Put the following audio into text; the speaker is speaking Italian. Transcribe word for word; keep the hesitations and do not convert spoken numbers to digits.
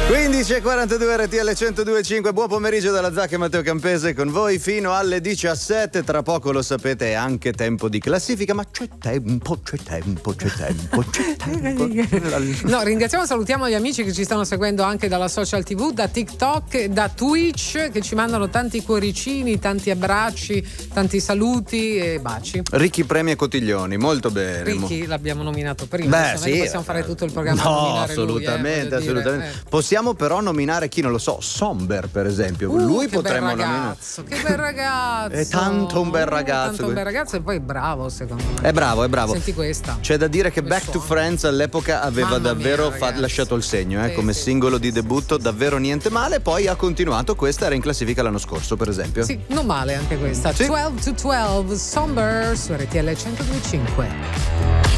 quindici e quarantadue R T L centodue e cinque. Buon pomeriggio dalla Zacca e Matteo Campese con voi fino alle diciassette. Tra poco, lo sapete, è anche tempo di classifica, ma c'è tempo, c'è tempo, c'è tempo, c'è tempo. No, ringraziamo e salutiamo gli amici che ci stanno seguendo anche dalla social tivù, da TikTok, da Twitch, che ci mandano tanti cuoricini, tanti abbracci, tanti saluti e baci. Ricchi premi e Cotiglioni, molto bene. Ricchi l'abbiamo nominato prima. Beh, adesso sì, non è che possiamo fare tutto il programma a no, nominare assolutamente, lui, eh, assolutamente. dire, eh. Possiamo però nominare chi, non lo so, Somber per esempio. Uh, Lui che potremmo bel nominare. ragazzo, che bel ragazzo. È tanto un bel ragazzo. Tanto un bel ragazzo e poi è bravo, secondo me. È bravo, è bravo. Senti questa. C'è da dire che Che Back suono. to Friends all'epoca aveva Mamma davvero mia, fa- ragazzi. lasciato il segno, eh, Sì, come sì, singolo sì, di sì, debutto, sì, davvero niente male. Poi ha continuato, questa era in classifica l'anno scorso, per esempio. Sì, non male anche questa. Sì. dodici to dodici, Somber su R T L centodue e cinque.